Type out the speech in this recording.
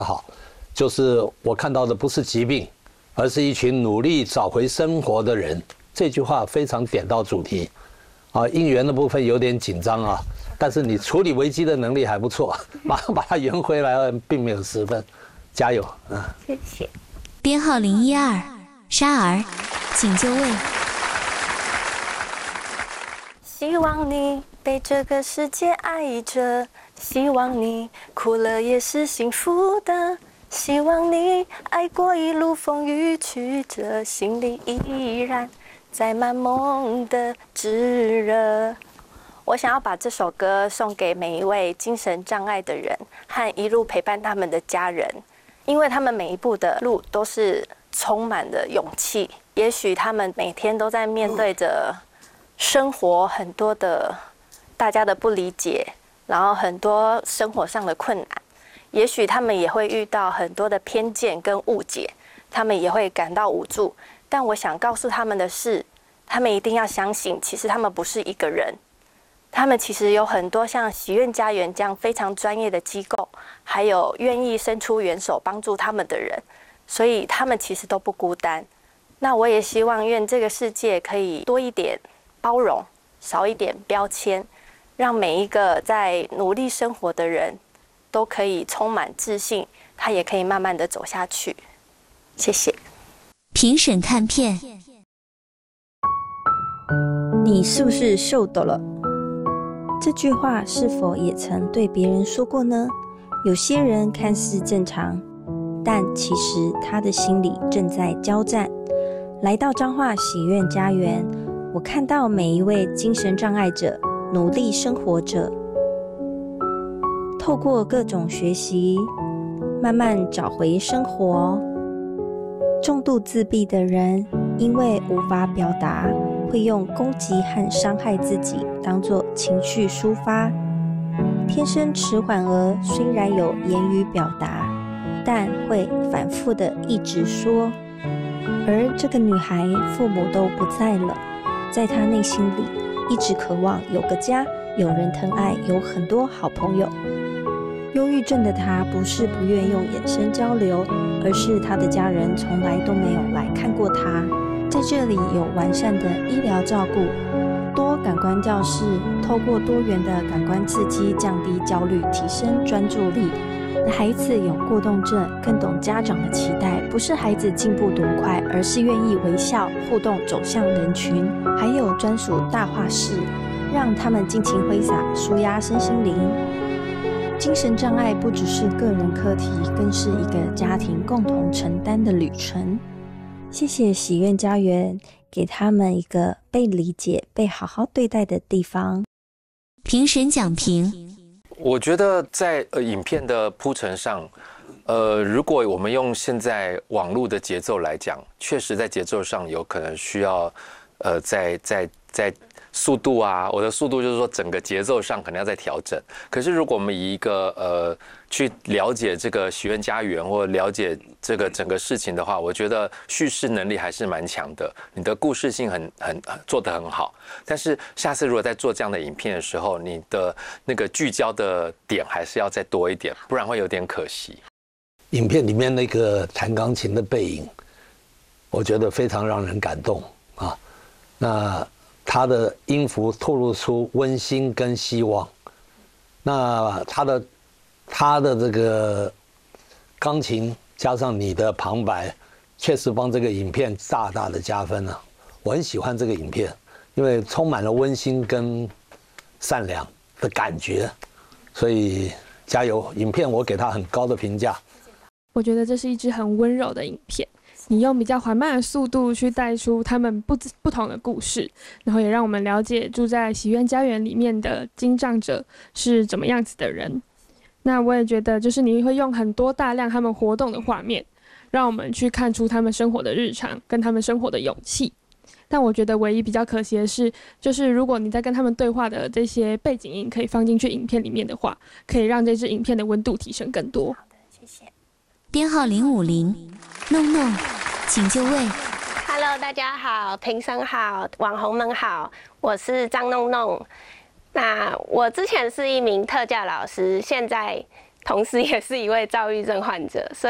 好，就是我看到的不是疾病，而是一群努力找回生活的人。这句话非常点到主题。应援的部分有点紧张啊，但是你处理危机的能力还不错，马上把它圆回来了，并没有失分，加油！ 谢谢。 编号012，沙儿，请就位。 希望你被这个世界爱着，希望你哭了也是幸福的，希望你爱过一路风雨曲折，心里依然载满梦的炙热。我想要把这首歌送给每一位精神障碍的人和一路陪伴他们的家人，因为他们每一步的路都是充满了勇气。也许他们每天都在面对着生活很多的大家的不理解，然后很多生活上的困难。也许他们也会遇到很多的偏见跟误解，他们也会感到无助。但我想告诉他们的是，他们一定要相信，其实他们不是一个人，他们其实有很多像喜愿家园这样非常专业的机构，还有愿意伸出援手帮助他们的人，所以他们其实都不孤单。那我也希望愿这个世界可以多一点包容，少一点标签，让每一个在努力生活的人都可以充满自信，他也可以慢慢的走下去。谢谢。 评审看片， 你是不是秀逗了？这句话是否也曾对别人说过呢？有些人看似正常，但其实他的心里正在交战。来到彰化喜愿家园，我看到每一位精神障碍者努力生活着，透过各种学习，慢慢找回生活。重度自闭的人因为无法表达，会用攻击和伤害自己当作情绪抒发。天生迟缓儿虽然有言语表达，但会反复的一直说。而这个女孩父母都不在了，在她内心里一直渴望有个家，有人疼爱，有很多好朋友。忧郁症的她不是不愿用眼神交流，而是她的家人从来都没有来看过她。在这里有完善的医疗照顾，多感官教室，透过多元的感官刺激，降低焦虑，提升专注力。孩子有过动症，更懂家长的期待，不是孩子进步多快，而是愿意微笑互动走向人群。还有专属大画室，让他们尽情挥洒，抒压身心灵。精神障碍不只是个人课题，更是一个家庭共同承担的旅程。谢谢喜愿家园，给他们一个被理解、被好好对待的地方。 评审讲评， 我觉得在影片的铺陈上，如果我们用现在网络的节奏来讲，确实在节奏上有可能需要在速度啊，我的速度就是说整个节奏上可能要再调整。可是如果我们以一个去了解这个喜愿家园或了解这个整个事情的话，我觉得叙事能力还是蛮强的，你的故事性做得很好。但是下次如果在做这样的影片的时候，你的那个聚焦的点还是要再多一点，不然会有点可惜。 影片里面那个弹钢琴的背影，我觉得非常让人感动啊。那他的音符透露出温馨跟希望，那他的这个钢琴加上你的旁白，确实帮这个影片大大的加分了。我很喜欢这个影片，因为充满了温馨跟善良的感觉，所以加油！影片我给他很高的评价。 我觉得这是一支很温柔的影片。你用比较缓慢的速度去带出他们不同的故事，然后也让我们了解住在喜愿家园里面的精障者是怎么样子的人。那我也觉得就是你会用很多大量他们活动的画面，让我们去看出他们生活的日常跟他们生活的勇气。但我觉得唯一比较可惜的是，就是如果你在跟他们对话的这些背景音可以放进去影片里面的话，可以让这支影片的温度提升更多。 好的，谢谢。 编号050，弄弄，请就位。 Hello， 大家好，评审好，网红们好，我是张弄弄。那我之前是一名特教老师，现在同时也是一位躁郁症患者，所